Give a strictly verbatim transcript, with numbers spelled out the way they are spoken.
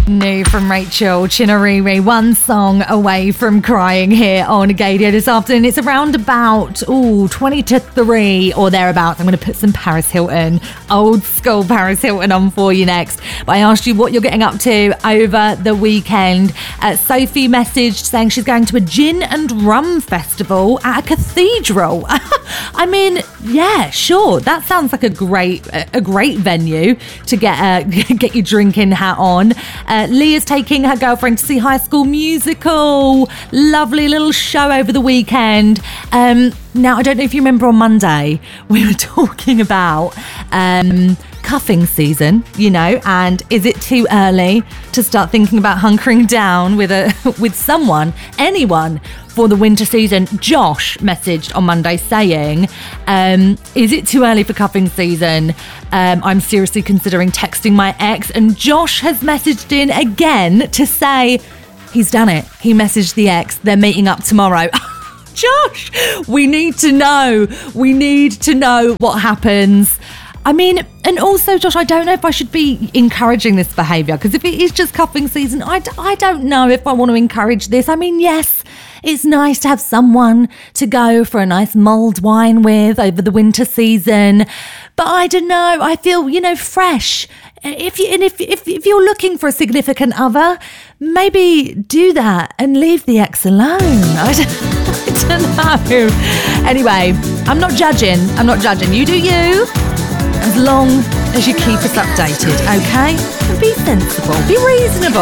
New from Rachel Chinariri, one song away from crying here on Gadio this afternoon. It's around about, ooh, twenty to three or thereabouts. I'm going to put some Paris Hilton, old school Paris Hilton on for you next. But I asked you what you're getting up to over the weekend. Uh, Sophie messaged saying she's going to a gin and rum festival at a cathedral. I mean, yeah, sure. That sounds like a great, a great venue to get uh, get your drinking hat on. Uh, Leah's taking her girlfriend to see High School Musical. Lovely little show over the weekend. Um, now, I don't know if you remember on Monday, we were talking about um, cuffing season, you know, and is it too early to start thinking about hunkering down with a with someone, anyone, for the winter season? Josh messaged on Monday saying, um, is it too early for cuffing season? Um, I'm seriously considering texting my ex. And Josh has messaged in again to say he's done it. He messaged the ex. They're meeting up tomorrow. Josh, we need to know. We need to know what happens. I mean, and also, Josh, I don't know if I should be encouraging this behaviour, because if it is just cuffing season, I, d- I don't know if I want to encourage this. I mean, yes, it's nice to have someone to go for a nice mulled wine with over the winter season, but I don't know, I feel, you know, fresh. If you, and if, if, if you're looking for a significant other, maybe do that and leave the ex alone. I don't, I don't know. Anyway, I'm not judging. I'm not judging. You do you. As long as you keep us updated, okay? And be sensible, be reasonable.